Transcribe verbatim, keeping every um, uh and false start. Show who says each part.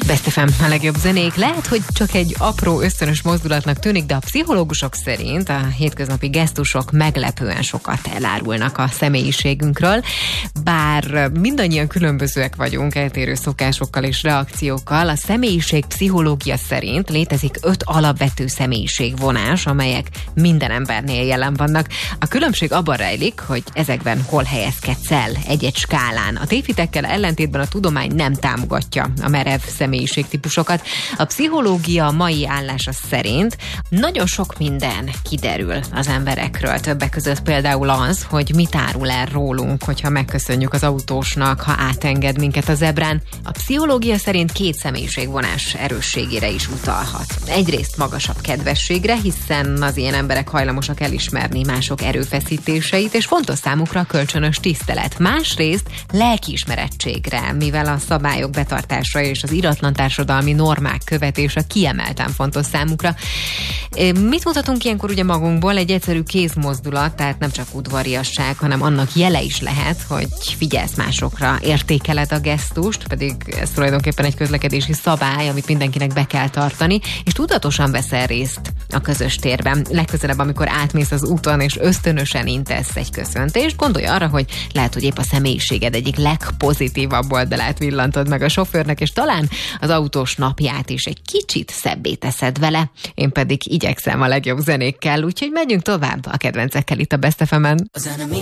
Speaker 1: Best ef em, a legjobb zenék. Lehet, hogy csak egy apró ösztönös mozdulatnak tűnik, de a pszichológusok szerint a hétköznapi gesztusok meglepően sokat elárulnak a személyiségünkről. Bár mindannyian különbözőek vagyunk eltérő szokásokkal és reakciókkal, a személyiség pszichológia szerint létezik öt alapvető személyiségvonás, amelyek minden embernél jelen vannak. A különbség abban rejlik, hogy ezekben hol helyezkedsz el egy-egy skálán. A tévhitekkel ellentétben a tudomány nem támogatja a merev személyiségtípusokat. A pszichológia mai állása szerint nagyon sok minden kiderül az emberekről. Többek között például az, hogy mit árul el rólunk, hogyha megköszönjük az autósnak, ha átenged minket a zebrán. A pszichológia szerint két személyiségvonás erősségére is utalhat. Egyrészt magasabb kedvességre, hiszen az ilyen emberek hajlamosak elismerni mások erőfeszítéseit, és fontos számukra a kölcsönös tisztelet. Másrészt lelkiismerettségre, mivel a szabályok betartása és az iratlan társadalmi normák követése kiemelten fontos számukra. Mit mutatunk ilyenkor ugye magunkból? Egy egyszerű kézmozdulat, tehát nem csak udvariasság, hanem annak jele is lehet, hogy figyelsz másokra, értékeled a gesztust, pedig ez tulajdonképpen egy közlekedési szabály, amit mindenkinek be kell tartani, és tudatosan veszel részt a közös térben. Legközelebb, amikor átmész az úton, és ösztönösen intesz egy köszöntést, gondolj arra, hogy lehet, hogy épp a személyiséged egyik legpozitívabb oldalát villantod meg a sofőrnek, és talán az autós napját is egy kicsit szebbé teszed vele. Én pedig igyekszem a legjobb zenékkel, úgyhogy megyünk tovább a kedvencekkel itt a Best ef emen.